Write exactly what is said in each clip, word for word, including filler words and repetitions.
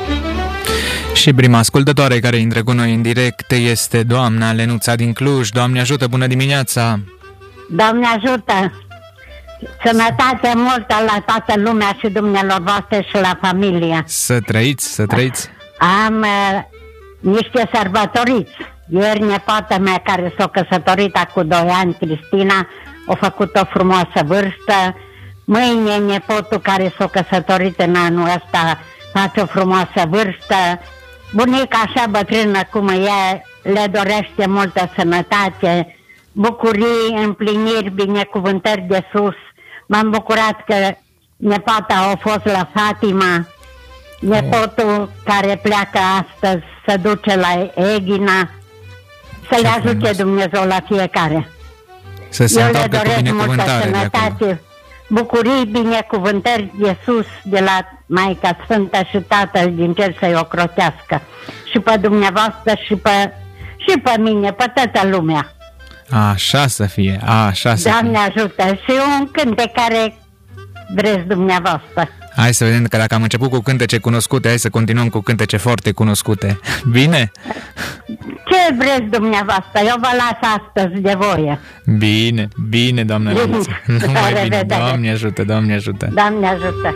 Și prima ascultătoare care intră cu noi în direct este doamna Lenuța din Cluj. Doamne ajută, bună dimineața! Doamne ajută! Sănătate multă la toată lumea și dumnealor voastre și la familie. Să trăiți, să trăiți! Am uh, niște sărbătoriți. Ieri nepoata mea care s-a căsătorit cu doi ani, Cristina, a făcut o frumoasă vârstă. Mâine nepotul care s-a căsătorit în anul ăsta face o frumoasă vârstă. Bunica așa bătrână cum e, le dorește multă sănătate, bucurii, împliniri, binecuvântări de sus. M-am bucurat că nepoata a fost la Fatima, nepotul care pleacă astăzi se duce la Eghina, să le ajute Dumnezeu la fiecare. Să se Eu le întoarcă cu doresc multă binecuvântare de acolo. sănătate, bucurii, binecuvântări de sus, de la Maica Sfântă și Tatăl din cer să-i ocrotească. Și pe dumneavoastră și pe, și pe mine, pe toată lumea. Așa să fie, așa să Doamne fie. ajută! Și un cântec care vreți dumneavoastră. Hai să vedem că dacă am început cu cântece cunoscute, hai să continuăm cu cântece foarte cunoscute. Bine? Ce vreți dumneavoastră? Eu vă las astăzi de voie. Bine, bine, doamna Bine. Lenuța. La Numai bine, revedere. Doamne ajută, Doamne ajută. Doamne ajută!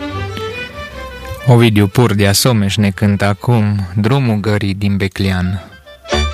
Ovidiu Purdia Someș ne cântă acum Drumul gării din Beclean.